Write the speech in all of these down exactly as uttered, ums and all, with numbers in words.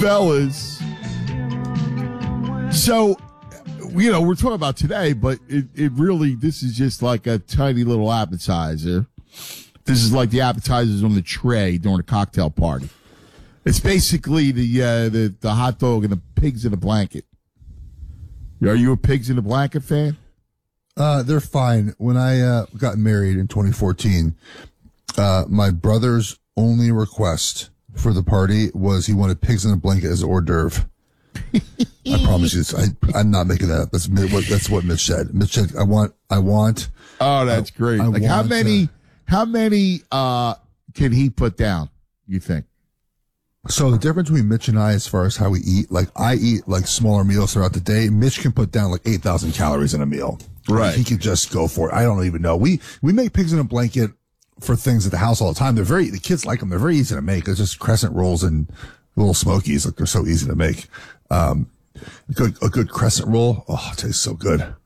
Fellas. So, you know, we're talking about today, but it, it really, this is just like a tiny little appetizer. This is like the appetizers on the tray during a cocktail party. It's basically the uh, the, the hot dog and the pigs in a blanket. Are you a pigs in a blanket fan? Uh, they're fine. When I uh, got married in twenty fourteen, uh, my brother's only request for the party was he wanted pigs in a blanket as hors d'oeuvre. I promise you, this, I, I'm not making that up. That's what that's what Mitch said. Mitch said, "I want, I want." Oh, that's I, great! I like how many, to, how many uh, can he put down? You think? So the difference between Mitch and I, as far as how we eat, like I eat like smaller meals throughout the day. Mitch can put down like eight thousand calories in a meal. Right? Like, he could just go for it. I don't even know. We we make pigs in a blanket for things at the house all the time. They're very the kids like them. They're very easy to make. It's just crescent rolls and little smokies. Like they're so easy to make. Um, a good a good crescent roll. Oh, it tastes so good.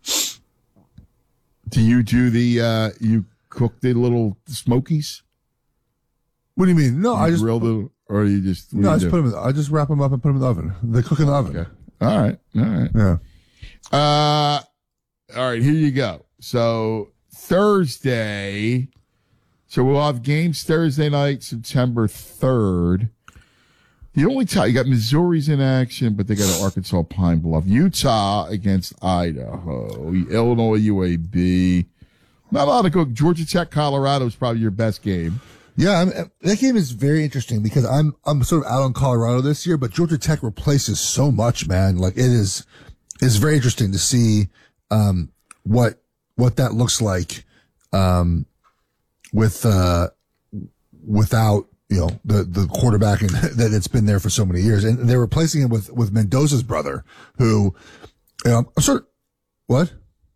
Do you do the uh, you cook the little smokies? What do you mean? No, you I just grill them, or you just no. I just do? put them. In, I just wrap them up and put them in the oven. They cook in the oven. Okay. All right. All right. Yeah. Uh, all right. Here you go. So Thursday. So we'll have games Thursday night, September third. The only time you got Missouri's in action, but they got an Arkansas Pine Bluff, Utah against Idaho, Illinois U A B. Not a lot of good. Georgia Tech, Colorado is probably your best game. Yeah, I'm, that game is very interesting because I'm I'm sort of out on Colorado this year, but Georgia Tech replaces so much, man. Like it is, it's very interesting to see um, what what that looks like um, with uh, without you know the the quarterback and that it's been there for so many years, and they're replacing him with with Mendoza's brother, who you know, I'm sort of what.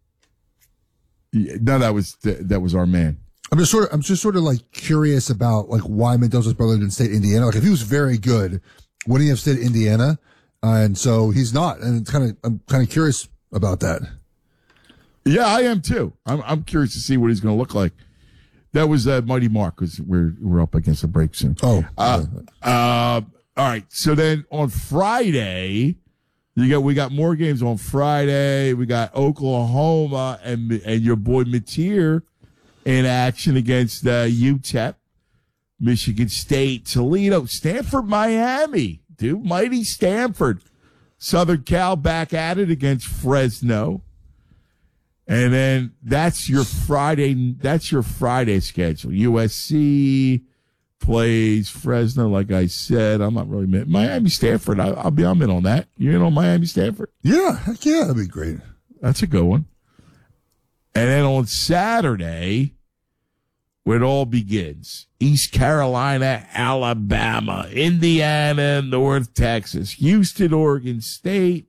Yeah, no, that was that was our man. I'm just sort of, I'm just sort of like curious about like why Mendoza's brother didn't stay at Indiana. Like if he was very good, wouldn't he have stayed at Indiana? Uh, and so he's not. And it's kind of, I'm kind of curious about that. Yeah, I am too. I'm, I'm curious to see what he's going to look like. That was uh, Mighty Mark because we're, we're up against a break soon. Oh, uh, uh, all right. So then on Friday, you got, we got more games on Friday. We got Oklahoma and, and your boy Mateer in action against uh, U T E P, Michigan State, Toledo, Stanford, Miami, dude, mighty Stanford. Southern Cal back at it against Fresno. And then that's your Friday, that's your Friday schedule. U S C plays Fresno, like I said. I'm not really, Miami, Stanford, I, I'll be, I'm in on that. You in on Miami, Stanford? Yeah, heck yeah, that'd be great. That's a good one. And then on Saturday, where it all begins, East Carolina, Alabama, Indiana, North Texas, Houston, Oregon State,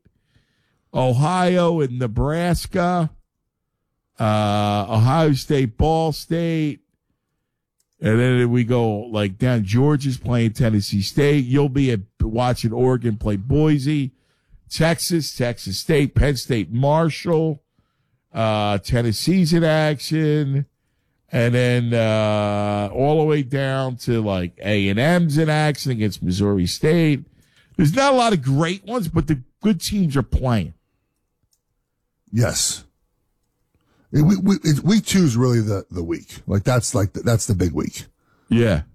Ohio and Nebraska, uh, Ohio State, Ball State. And then we go like down. Georgia's playing Tennessee State. You'll be at, watching Oregon play Boise, Texas, Texas State, Penn State, Marshall. Uh, Tennessee's in action, and then uh, all the way down to like A and M's in action against Missouri State. There's not a lot of great ones, but the good teams are playing. Yes, it, we, we, it, week two is really the the week. Like that's like the, that's the big week. Yeah,